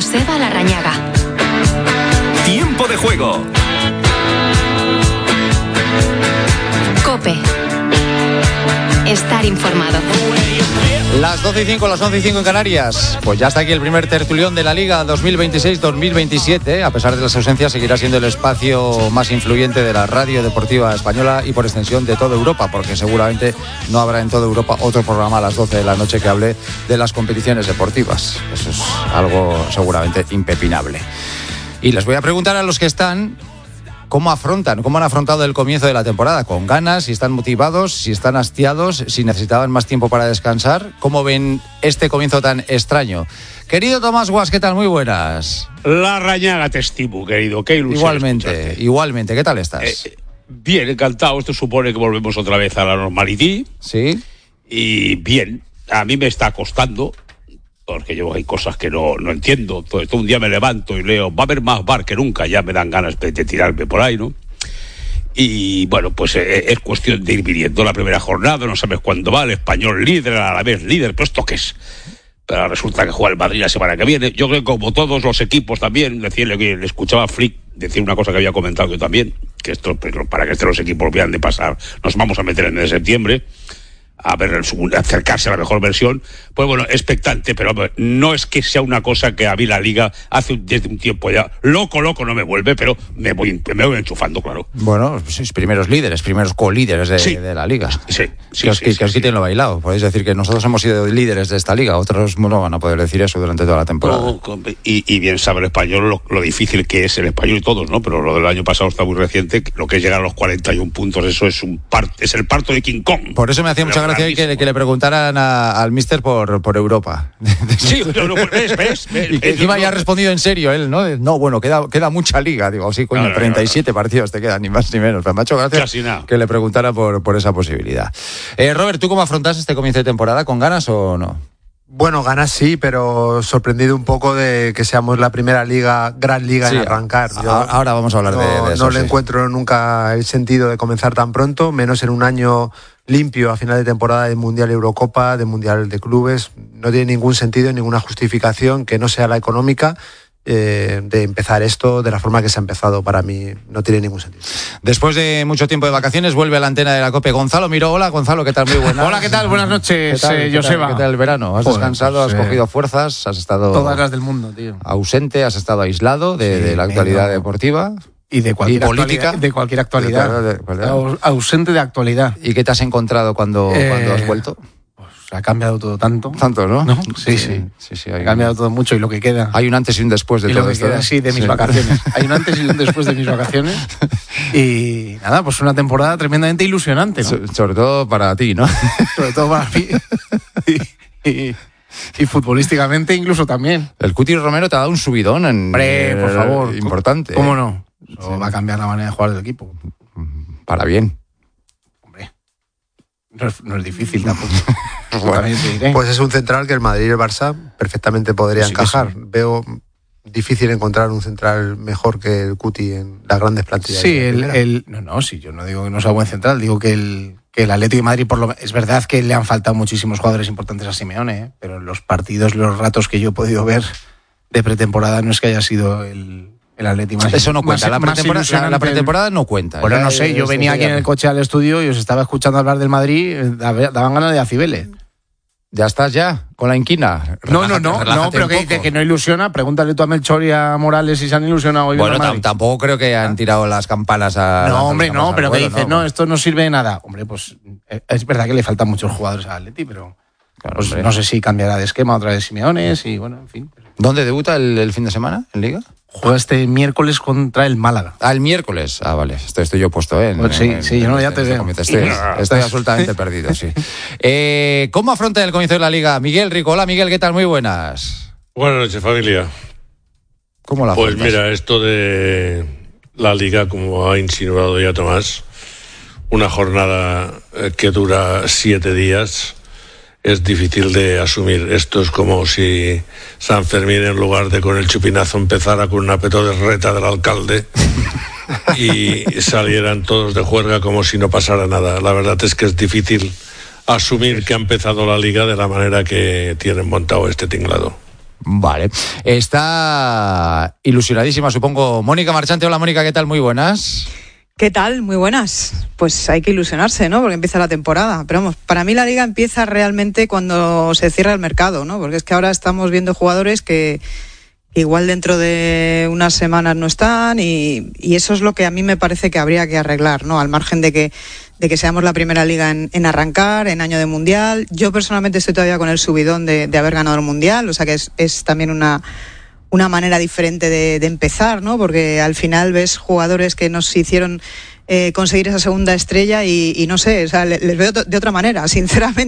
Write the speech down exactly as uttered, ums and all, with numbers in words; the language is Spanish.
Joseba Larrañaga. Tiempo de juego. COPE. Estar informado. Las doce y cinco, las once y cinco en Canarias. Pues ya está aquí el primer tertulión de la Liga dos mil veintiséis dos mil veintisiete. A pesar de las ausencias, seguirá siendo el espacio más influyente de la radio deportiva española y por extensión de toda Europa, porque seguramente no habrá en toda Europa otro programa a las doce de la noche que hable de las competiciones deportivas. Eso es algo seguramente impepinable. Y les voy a preguntar a los que están cómo afrontan, cómo han afrontado el comienzo de la temporada, con ganas, si están motivados, si están hastiados, si necesitaban más tiempo para descansar. ¿Cómo ven este comienzo tan extraño? Querido Tomás Guas, ¿qué tal? Muy buenas. Larrañaga te estimo, querido. Qué ilusión. Igualmente, escucharte. igualmente. ¿Qué tal estás? Eh, bien, encantado. Esto supone que volvemos otra vez a la normalidad. Sí. Y bien, a mí me está costando, porque yo hay cosas que no, no entiendo. Todo esto, un día me levanto y leo, va a haber más bar que nunca, ya me dan ganas de, de tirarme por ahí, ¿no? Y bueno, pues eh, es cuestión de ir viniendo la primera jornada, no sabes cuándo va, el Español líder, a la vez líder, pero ¿esto qué es? Pero resulta que juega el Madrid la semana que viene. Yo creo que como todos los equipos también, decirle que le escuchaba a Flick decir una cosa que había comentado yo también, que esto, pues, para que estos los equipos vean de pasar, nos vamos a meter en el mes de septiembre, a ver, acercarse a la mejor versión. Pues bueno, expectante, pero no es que sea una cosa que a mí la Liga hace desde un tiempo ya, loco, loco no me vuelve, pero me voy, me voy enchufando, claro. Bueno, pues primeros líderes, primeros co-líderes de, sí. de la Liga. Sí, sí, que os, sí, que, sí, que os sí. quiten lo bailado. Podéis decir que nosotros hemos sido líderes de esta Liga, otros no van a poder decir eso durante toda la temporada. No, y, y bien sabe el Español lo, lo difícil que es el Español y todos, ¿no? Pero lo del año pasado está muy reciente, lo que es llegar a los cuarenta y un puntos, eso es un part, es el parto de King Kong. Por eso me hacía mucha gracia que, que le preguntaran a, al míster por, por Europa. Sí, no, no, ves, ves, ves. Y que encima no, ya ha respondido en serio él, ¿no? No, bueno, queda, queda mucha Liga. Digo, sí, coño, no, no, treinta y siete no, no. partidos te quedan, ni más ni menos. Pero me ha hecho gracia que le preguntara por, por esa posibilidad. Eh, Robert, ¿tú cómo afrontas este comienzo de temporada? ¿Con ganas o no? Bueno, ganas sí, pero sorprendido un poco de que seamos la primera liga, gran liga sí, en arrancar. Yo ahora vamos a hablar no, de, de eso. No sí. le encuentro nunca el sentido de comenzar tan pronto, menos en un año limpio a final de temporada de Mundial Eurocopa, de Mundial de Clubes. No tiene ningún sentido, ninguna justificación que no sea la económica eh, de empezar esto de la forma que se ha empezado. Para mí no tiene ningún sentido. Después de mucho tiempo de vacaciones vuelve a la antena de la COPE Gonzalo Miró. Hola Gonzalo, ¿qué tal? Muy buenas. Hola, ¿qué tal? Buenas noches, ¿Qué tal, eh, ¿qué Joseba. Tal, ¿Qué tal el verano? ¿Has Joder, descansado? pues, ¿Has cogido fuerzas? ¿Has estado todas las del mundo, tío? Ausente, has estado aislado de, sí, de la actualidad no. deportiva. Y de cualquier ¿Y política? Actualidad, de cualquier actualidad. De, de, de, Aus, ausente de actualidad. ¿Y qué te has encontrado cuando, eh, cuando has vuelto? Pues ha cambiado todo tanto. Tanto, ¿no? ¿No? Sí, sí. sí, sí, sí hay ha cambiado un... todo mucho y lo que queda. Hay un antes y un después de y todo lo que esto. Queda, sí, de mis sí. vacaciones. Hay un antes y un después de mis vacaciones. Y nada, pues una temporada tremendamente ilusionante, ¿no? So, sobre todo para ti, ¿no? Sobre todo para mí. y, y, y futbolísticamente incluso también. El Cuti Romero te ha dado un subidón en, Hombre, por favor. Importante. ¿Cómo no? Eso sí. Va a cambiar la manera de jugar del equipo. Para bien. Hombre, no es, no es difícil tampoco. Bueno, pues es un central que el Madrid y el Barça perfectamente podrían sí, encajar. Sí. Veo difícil encontrar un central mejor que el Cuti en las grandes plantillas. Sí, el, el no, no, sí, yo no digo que no sea buen central, digo que el que el Atlético de Madrid, por lo es verdad que le han faltado muchísimos jugadores importantes a Simeone, ¿eh? Pero en los partidos, los ratos que yo he podido ver de pretemporada no es que haya sido el el Atlético más. Eso no cuenta, más, la, pretemporada, la, la pretemporada no cuenta. Bueno, no sé, yo venía aquí en el coche al estudio y os estaba escuchando hablar del Madrid, daban ganas de Acibele. ¿Ya estás ya? ¿Con la inquina? No, no, no, no, pero que dice que no ilusiona. Pregúntale tú a Melchor y a Morales si se han ilusionado hoy. Bueno, t- tampoco creo que han tirado las campanas a... No, hombre, no, pero que dice, no, no, esto no sirve de nada. Hombre, pues es verdad que le faltan muchos jugadores al Atleti, pero claro, pues no sé si cambiará de esquema otra vez Simeones y bueno, en fin. ¿Dónde debuta el, el fin de semana en Liga? Juega este miércoles contra el Málaga. Ah, el miércoles. Ah, vale. Estoy, estoy yo puesto, ¿eh? En, pues sí, en, sí, yo no, ya en, te veo. Estoy, estoy absolutamente perdido, sí. Eh, ¿Cómo afronta el comienzo de la Liga? Miguel Rico. Hola, Miguel, ¿qué tal? Muy buenas. Buenas noches, familia. ¿Cómo la afrontas? Pues mira, esto de la Liga, como ha insinuado ya Tomás, una jornada que dura siete días... es difícil de asumir. Esto es como si San Fermín, en lugar de con el chupinazo, empezara con una petodreta del alcalde y salieran todos de juerga como si no pasara nada. La verdad es que es difícil asumir que ha empezado la Liga de la manera que tienen montado este tinglado. Vale. Está ilusionadísima, supongo, Mónica Marchante. Hola, Mónica, ¿qué tal? Muy buenas. ¿Qué tal? Muy buenas. Pues hay que ilusionarse, ¿no? Porque empieza la temporada. Pero vamos, para mí la Liga empieza realmente cuando se cierra el mercado, ¿no? Porque es que ahora estamos viendo jugadores que igual dentro de unas semanas no están y, y eso es lo que a mí me parece que habría que arreglar, ¿no? Al margen de que de que seamos la primera liga en, en arrancar, en año de mundial. Yo personalmente estoy todavía con el subidón de, de haber ganado el mundial, o sea que es, es también una, una manera diferente de, de empezar, ¿no? Porque al final ves jugadores que nos hicieron eh, conseguir esa segunda estrella y, y no sé, o sea, les veo de otra manera, sinceramente.